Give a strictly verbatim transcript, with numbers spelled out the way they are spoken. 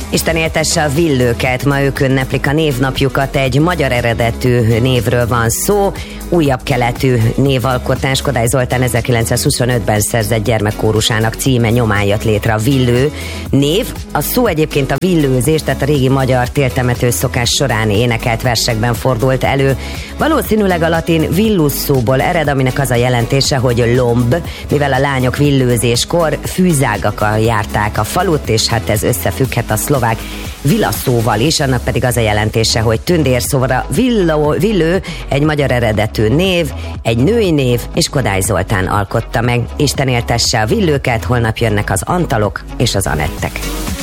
Isten éltesse a villőket, ma ők ünneplik a névnapjukat, egy magyar eredetű névről van szó, újabb keletű névalkotás. Kodály Zoltán ezerkilencszázhuszonötben szerzett gyermekkórusának címe nyomán jött létre a villő név. A szó egyébként a villőzés, tehát a régi magyar téltemető szokás során énekelt versekben fordult elő. Valószínűleg a latin villus szóból ered, aminek az a jelentése, hogy lomb, mivel a lányok villőzéskor fűzágakkal járták a falut, és hát ez összefügghet a szlovák vilaszóval is, annak pedig az a jelentése, hogy tündér, szóval a villó, villő egy magyar eredetű név, egy női név, és Kodály Zoltán alkotta meg. Isten éltesse a villőket, holnap jönnek az Antalok és az Anettek.